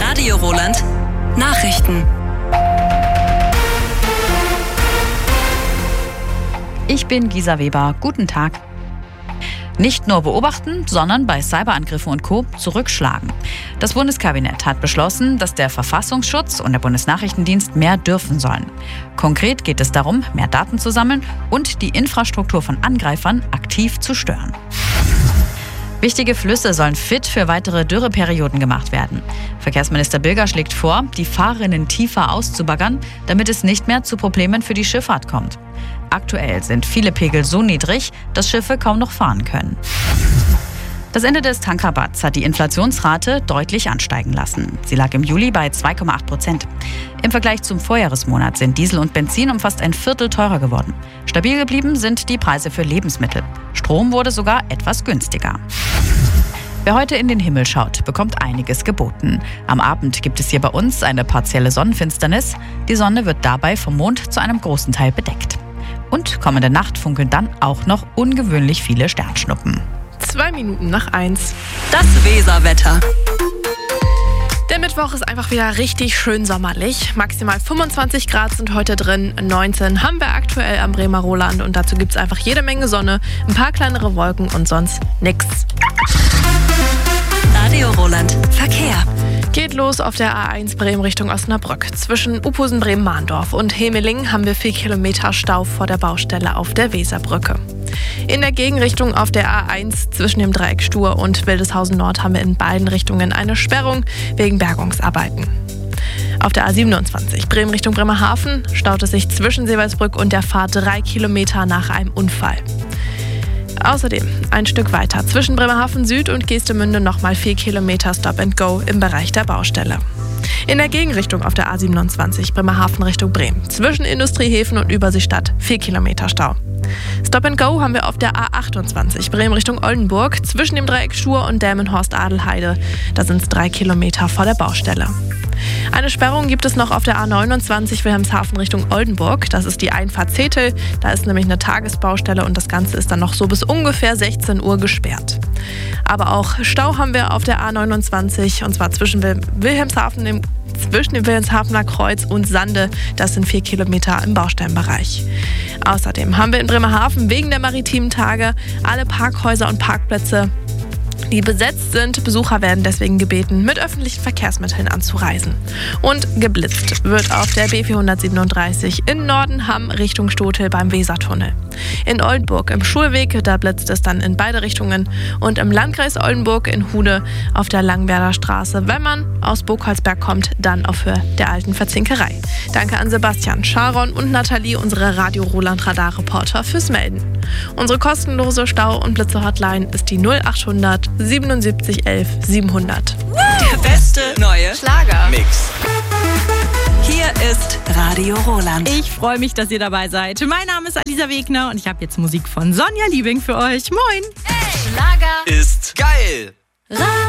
Radio Roland Nachrichten. Ich bin Gisa Weber. Guten Tag. Nicht nur beobachten, sondern bei Cyberangriffen und Co. zurückschlagen. Das Bundeskabinett hat beschlossen, dass der Verfassungsschutz und der Bundesnachrichtendienst mehr dürfen sollen. Konkret geht es darum, mehr Daten zu sammeln und die Infrastruktur von Angreifern aktiv zu stören. Wichtige Flüsse sollen fit für weitere Dürreperioden gemacht werden. Verkehrsminister Bilger schlägt vor, die Fahrrinnen tiefer auszubaggern, damit es nicht mehr zu Problemen für die Schifffahrt kommt. Aktuell sind viele Pegel so niedrig, dass Schiffe kaum noch fahren können. Das Ende des Tankrabatts hat die Inflationsrate deutlich ansteigen lassen. Sie lag im Juli bei 2,8%. Im Vergleich zum Vorjahresmonat sind Diesel und Benzin um fast ein Viertel teurer geworden. Stabil geblieben sind die Preise für Lebensmittel. Strom wurde sogar etwas günstiger. Wer heute in den Himmel schaut, bekommt einiges geboten. Am Abend gibt es hier bei uns eine partielle Sonnenfinsternis. Die Sonne wird dabei vom Mond zu einem großen Teil bedeckt. Und kommende Nacht funkeln dann auch noch ungewöhnlich viele Sternschnuppen. 1:02. Das Weserwetter. Der Mittwoch ist einfach wieder richtig schön sommerlich. Maximal 25 Grad sind heute drin, 19 haben wir aktuell am Bremer Roland und dazu gibt es einfach jede Menge Sonne, ein paar kleinere Wolken und sonst nix. Radio Roland Verkehr. Geht los auf der A1 Bremen Richtung Osnabrück. Zwischen Uphusen-Bremen-Mahndorf und Hemeling haben wir 4 Kilometer Stau vor der Baustelle auf der Weserbrücke. In der Gegenrichtung auf der A1 zwischen dem Dreieck Stur und Wildeshausen Nord haben wir in beiden Richtungen eine Sperrung wegen Bergungsarbeiten. Auf der A27 Bremen Richtung Bremerhaven staut es sich zwischen Seewaldsbrück und der Fahrt 3 Kilometer nach einem Unfall. Außerdem ein Stück weiter zwischen Bremerhaven Süd und Geestemünde nochmal 4 Kilometer Stop and Go im Bereich der Baustelle. In der Gegenrichtung auf der A27 Bremerhaven Richtung Bremen zwischen Industriehäfen und Überseestadt 4 Kilometer Stau. Stop and Go haben wir auf der A28 Bremen Richtung Oldenburg zwischen dem Dreieck Schur und Delmenhorst-Adelheide. Da sind es 3 Kilometer vor der Baustelle. Eine Sperrung gibt es noch auf der A29 Wilhelmshaven Richtung Oldenburg. Das ist die Einfahrt Zetel. Da ist nämlich eine Tagesbaustelle und das Ganze ist dann noch so bis ungefähr 16 Uhr gesperrt. Aber auch Stau haben wir auf der A29 und zwar zwischen dem Wilhelmshavener Kreuz und Sande. Das sind 4 Kilometer im Baustellenbereich. Außerdem haben wir in Bremerhaven wegen der maritimen Tage alle Parkhäuser und Parkplätze, die besetzt sind. Besucher werden deswegen gebeten, mit öffentlichen Verkehrsmitteln anzureisen. Und geblitzt wird auf der B437 in Nordenham Richtung Stotel beim Wesertunnel. In Oldenburg im Schulweg, da blitzt es dann in beide Richtungen. Und im Landkreis Oldenburg in Hude auf der Langenwerder Straße. Wenn man aus Burgholzberg kommt, dann auf Höhe der alten Verzinkerei. Danke an Sebastian, Sharon und Nathalie, unsere Radio Roland Radar-Reporter, fürs Melden. Unsere kostenlose Stau- und Blitze-Hotline ist die 0800 77 11 700. Der beste neue Schlager-Mix. Hier ist Radio Roland. Ich freue mich, dass ihr dabei seid. Mein Name ist Alisa Wegner und ich habe jetzt Musik von Sonja Liebing für euch. Moin! Schlager Ist geil.